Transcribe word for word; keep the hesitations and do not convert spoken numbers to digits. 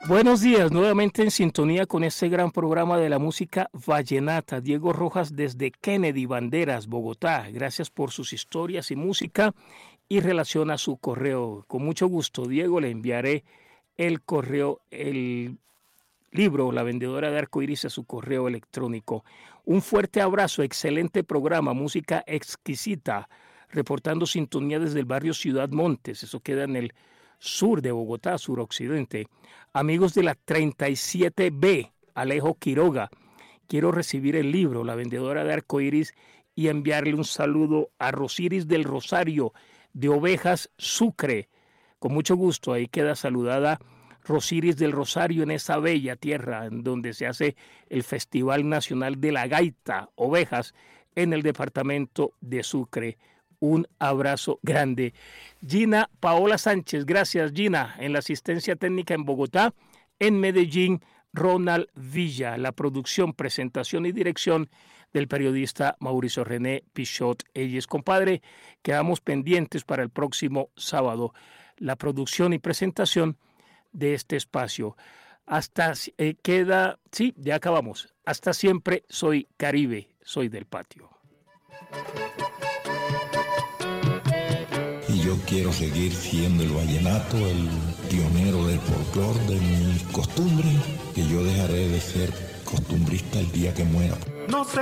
Buenos días, nuevamente en sintonía con este gran programa de la música vallenata. Diego Rojas desde Kennedy Banderas, Bogotá. Gracias por sus historias y música y relación a su correo. Con mucho gusto, Diego, le enviaré el correo, el libro La Vendedora de Arcoíris a su correo electrónico. Un fuerte abrazo, excelente programa, música exquisita, reportando sintonía desde el barrio Ciudad Montes. Eso queda en el sur de Bogotá, suroccidente. Amigos de la treinta y siete B, Alejo Quiroga, quiero recibir el libro La Vendedora de Arcoíris y enviarle un saludo a Rosiris del Rosario de Ovejas Sucre. Con mucho gusto, ahí queda saludada Rosiris del Rosario en esa bella tierra en donde se hace el Festival Nacional de la Gaita Ovejas en el departamento de Sucre. Un abrazo grande. Gina Paola Sánchez, gracias Gina, en la asistencia técnica en Bogotá, en Medellín, Ronald Villa, la producción, presentación y dirección del periodista Mauricio René Pichot Elles. Compadre, quedamos pendientes para el próximo sábado, la producción y presentación de este espacio. Hasta eh, queda, sí, ya acabamos. Hasta siempre, soy Caribe, soy del patio. Y yo quiero seguir siendo el vallenato, el pionero del folclore, de mis costumbres, que yo dejaré de ser costumbrista el día que muera. No sé